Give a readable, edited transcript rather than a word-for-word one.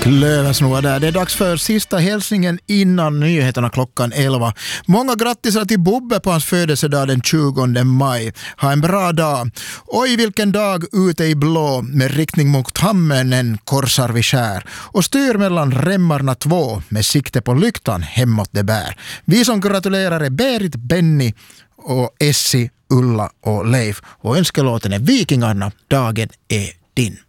Klöversnoa där. Det är dags för sista hälsningen innan nyheterna klockan 11. Många grattisar till Bobbe på hans födelsedag den 20 maj. Ha en bra dag. Oj, vilken dag ute i blå med riktning mot Hammenen korsar vi skär. Och styr mellan remmarna 2 med sikte på lyktan hemåt det bär. Vi som gratulerar är Berit, Benny och Essi, Ulla och Leif. Och önskelåten är Vikingarna, dagen är din.